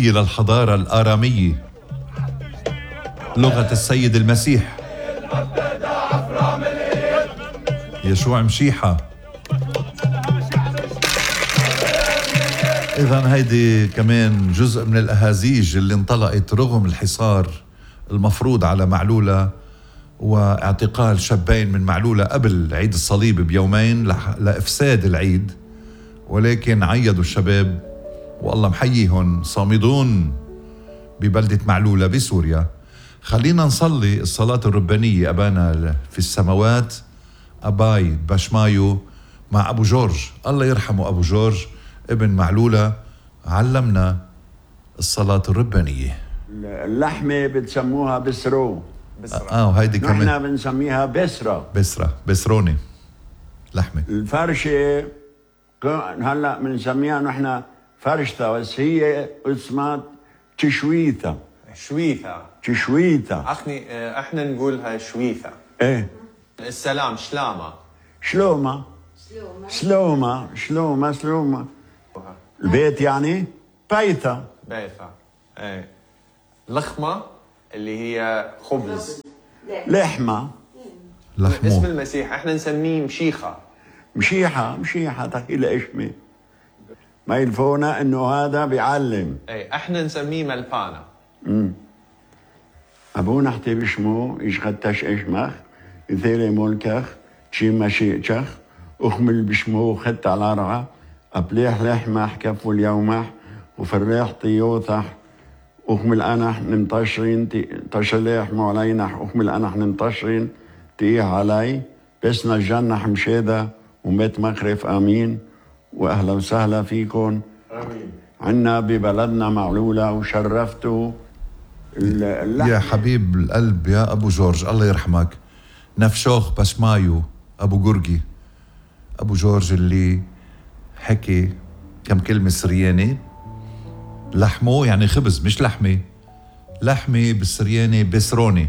تحية للحضارة الآرامية، لغة السيد المسيح يشوع مشيحة. إذن هيدي كمان جزء من الأهازيج اللي انطلقت رغم الحصار المفروض على معلولة واعتقال شابين من معلولة قبل عيد الصليب بيومين لإفساد العيد، ولكن عيدوا الشباب والله محييهم صامدون ببلدة معلولة بسوريا. خلينا نصلي الصلاة الربانية. أبانا في السماوات أباي باشمايو مع أبو جورج، الله يرحمه أبو جورج ابن معلولة، علمنا الصلاة الربانية. اللحمة بتسموها بسرو، وهيدي كمان نحن بنسميها بسروني لحمة. الفرشة هلا بنسميها نحن فرشتة، بس هي اسمها تشويثة. تشويثة احنا نقولها شويثة. ايه السلام شلومة. البيت يعني بيثة. ايه. لخمة اللي هي خبز. لحمة. اسم المسيح احنا نسميه مشيحة تحكي لإشمي ما يلفونا انه هذا بيعلم. ايه احنا نسميه ملفانا. ابونا حتى بشمو يشغتش اشمخ يثيري مولكخ تشي مشيئتخ اخمل بشمو خت على رعا ابليح لحمح كفو اليومح وفريح طيوثح اخمل انح نمطشرين تشليح معلينح اخمل انح نمطشرين تيه علي بس نجنح مشيدة ومت مخرف امين. واهلا وسهلا فيكم. امين. عنا ببلدنا معلولة وشرفتوا يا حبيب القلب يا أبو جورج، الله يرحمك. نفشوخ باشمايو أبو جورجي، أبو جورج اللي حكي كم كلمة سرياني. لحمه يعني خبز مش لحمة بالسرياني بسروني،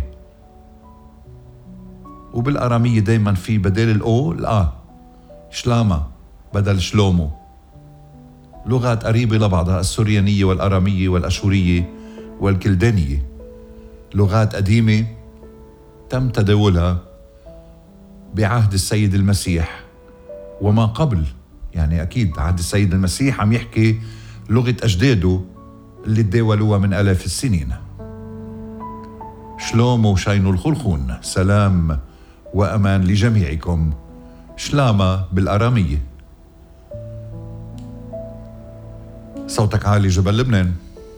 وبالأرامية دايما في بدل الأو شلامة بدل شلومو. لغات قريبة لبعضها، السريانية والأرامية والأشورية والكلدانية، لغات قديمة تم تداولها بعهد السيد المسيح وما قبل. يعني أكيد عهد السيد المسيح عم يحكي لغة أجداده اللي تداولوها من آلاف السنين. شلومو شاينو الخلخون، سلام وأمان لجميعكم. شلامة بالأرامية. صوتك عالي جبل لبنان.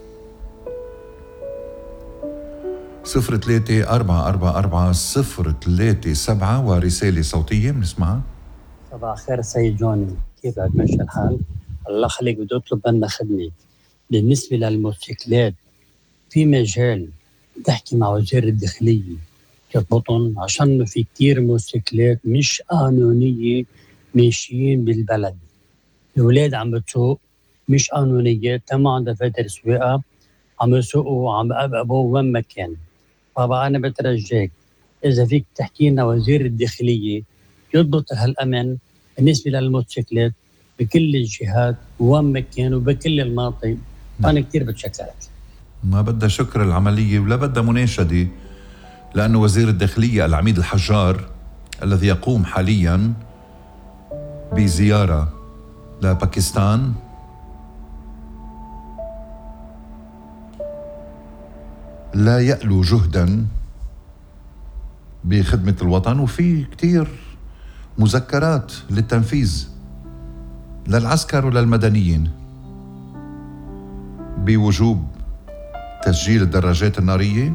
03-444-037 ورسالة صوتية بنسمعها. صباح الخير سيد جوني، كيفك؟ ماشي الحال؟ الله يخليك. بدي أطلب منا خدمة بالنسبة للموتوسيكلات. في مجال تحكي مع وزير الداخلية تضبطن، عشان في كتير موتوسيكلات مش قانونية ماشيين بالبلد. الولاد عم بتسوق مش قانونية، تم عندها فترة سواقة، عم يسوقوا وعم بقبقبوا وين ما كان. طبعا أنا بترجاك إذا فيك تحكي لنا وزير الداخلية يضبط هالأمن بالنسبة للموتوسيكلات بكل الجهات وين ما كان وبكل المناطق. أنا كتير بتشكرك. ما بدها شكر العملية ولا بدها مناشدة، لأنه وزير الداخلية العميد الحجار الذي يقوم حاليا بزيارة لباكستان لا يألو جهدا بخدمة الوطن، وفي كتير مذكرات للتنفيذ للعسكر وللمدنيين بوجوب تسجيل الدراجات النارية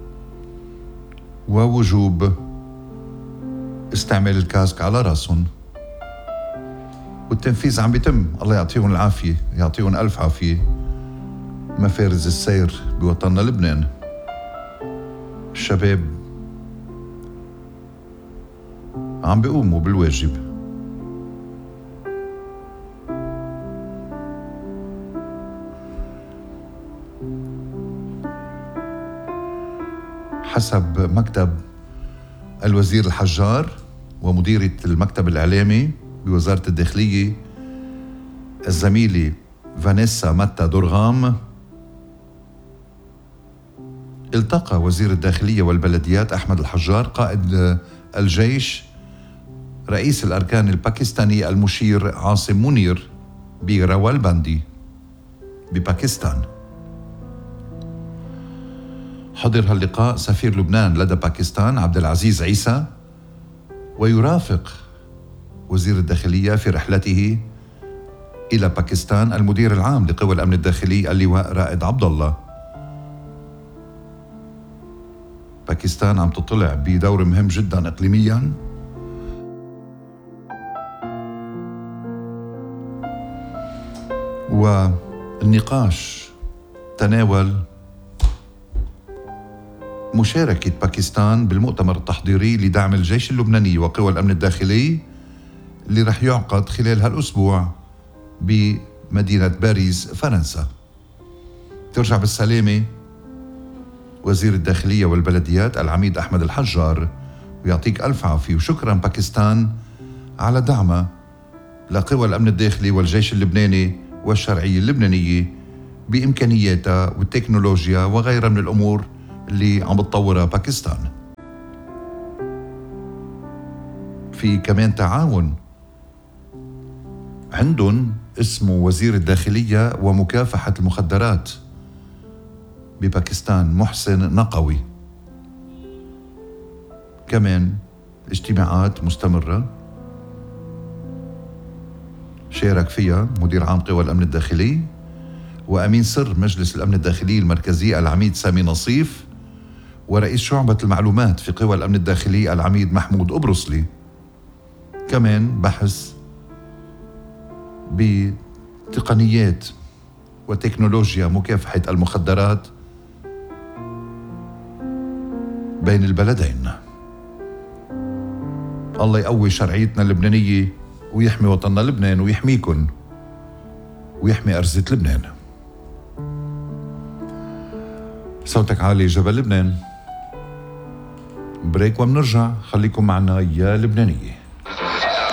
ووجوب استعمال الكاسك على راسهم، والتنفيذ عم بيتم. الله يعطيهم العافية، يعطيهم ألف عافية مفارز السير بوطننا لبنان. الشباب عم بيقوموا بالواجب. حسب مكتب الوزير الحجار ومديرة المكتب الإعلامي بوزارة الداخلية الزميلة فانيسا ماتا دورغام، التقى وزير الداخلية والبلديات أحمد الحجار قائد الجيش رئيس الأركان الباكستاني المشير عاصم منير براولبندي بباكستان. حضر هاللقاء سفير لبنان لدى باكستان عبد العزيز عيسى، ويرافق وزير الداخلية في رحلته إلى باكستان المدير العام لقوى الأمن الداخلي اللواء رائد عبد الله. باكستان عم تطلع بدور مهم جدا إقليميا، والنقاش تناول مشاركة باكستان بالمؤتمر التحضيري لدعم الجيش اللبناني وقوى الأمن الداخلي اللي رح يعقد خلال هالأسبوع بمدينة باريس فرنسا. ترجع بالسلامة وزير الداخلية والبلديات العميد أحمد الحجار، ويعطيك ألف عافية، وشكرا باكستان على دعمها لقوى الأمن الداخلي والجيش اللبناني والشرعية اللبنانية بإمكانياتها والتكنولوجيا وغيرها من الأمور اللي عم بتطورها باكستان. في كمان تعاون عندهم اسمه وزير الداخلية ومكافحة المخدرات بباكستان محسن نقوي، كمان اجتماعات مستمرة شارك فيها مدير عام قوى الأمن الداخلي وأمين سر مجلس الأمن الداخلي المركزي العميد سامي نصيف، ورئيس شعبة المعلومات في قوى الأمن الداخلي العميد محمود أبرصلي. كمان بحث بتقنيات وتكنولوجيا مكافحة المخدرات بين البلدين. الله يقوي شرعيتنا اللبنانية ويحمي وطننا لبنان ويحميكن ويحمي أرزة لبنان. صوتك عالي جبل لبنان. بريك ومنرجع، خليكم معنا يا لبنانية.